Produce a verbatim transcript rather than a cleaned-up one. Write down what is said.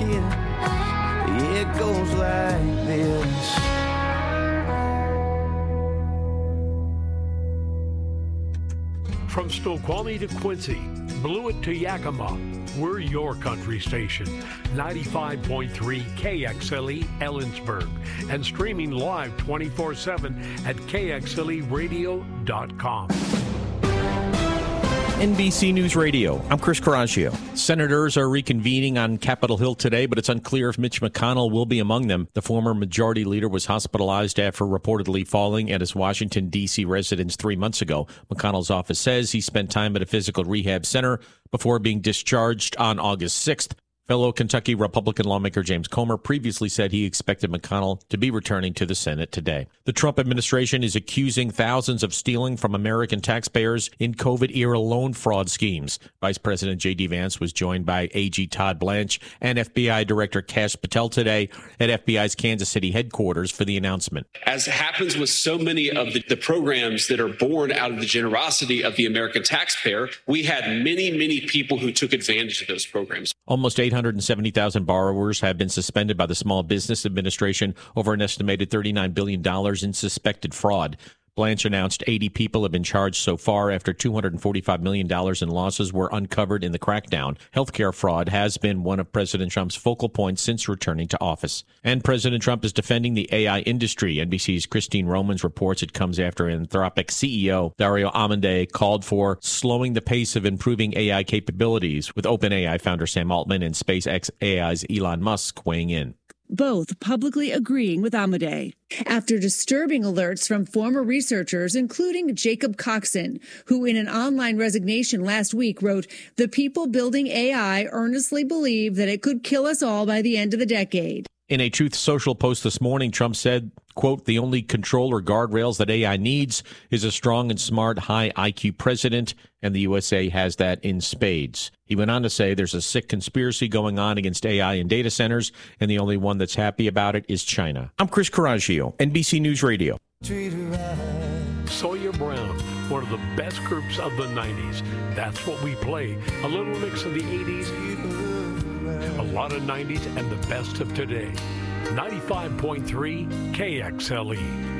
It goes like this. From Snoqualmie to Quincy, Blewett to Yakima, we're your country station. ninety-five point three K X L E Ellensburg and streaming live twenty-four seven at K X L E radio dot com. N B C News Radio, I'm Chris Coraggio. Senators are reconvening on Capitol Hill today, but it's unclear if Mitch McConnell will be among them. The former majority leader was hospitalized after reportedly falling at his Washington, D C residence three months ago. McConnell's office says he spent time at a physical rehab center before being discharged on August sixth. Fellow Kentucky Republican lawmaker James Comer previously said he expected McConnell to be returning to the Senate today. The Trump administration is accusing thousands of stealing from American taxpayers in COVID-era loan fraud schemes. Vice President J D. Vance was joined by A G Todd Blanche and F B I Director Kash Patel today at F B I's Kansas City headquarters for the announcement. As happens with so many of the, the programs that are born out of the generosity of the American taxpayer, we had many, many people who took advantage of those programs. Almost eight hundred seventy thousand borrowers have been suspended by the Small Business Administration over an estimated thirty-nine billion dollars in suspected fraud. Blanche announced eighty people have been charged so far after two hundred forty-five million dollars in losses were uncovered in the crackdown. Healthcare fraud has been one of President Trump's focal points since returning to office. And President Trump is defending the A I industry. N B C's Christine Romans reports it comes after Anthropic C E O Dario Amodei called for slowing the pace of improving A I capabilities, with OpenAI founder Sam Altman and SpaceX A I's Elon Musk weighing in. Both publicly agreeing with Amodei. After disturbing alerts from former researchers, including Jacob Coxon, who in an online resignation last week wrote, "The people building A I earnestly believe that it could kill us all by the end of the decade." In a Truth Social post this morning, Trump said, quote, "The only control or guardrails that A I needs is a strong and smart, high I Q president, and the U S A has that in spades." He went on to say there's a sick conspiracy going on against A I and data centers, and the only one that's happy about it is China. I'm Chris Coraggio, N B C News Radio. Sawyer Brown, one of the best groups of the nineties. That's what we play. A little mix of the eighties, a lot of nineties, and the best of today. ninety-five point three K X L E.